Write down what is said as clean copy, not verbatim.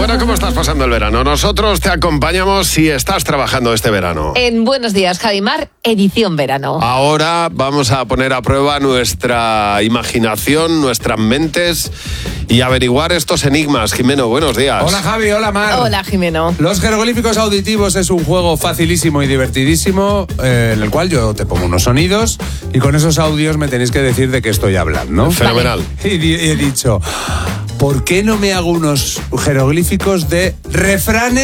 Bueno, ¿cómo estás pasando el verano? Nosotros te acompañamos si estás trabajando este verano. En Buenos Días, Javimar, edición verano. Ahora vamos a poner a prueba nuestra imaginación, nuestras mentes y averiguar estos enigmas. Jimeno, buenos días. Hola Javi, hola Mar. Hola, Jimeno. Los jeroglíficos auditivos es un juego facilísimo y divertidísimo en el cual yo te pongo unos sonidos y con esos audios me tenéis que decir de qué estoy hablando. Fenomenal. Y he dicho, ¿por qué no me hago unos jeroglíficos de refranes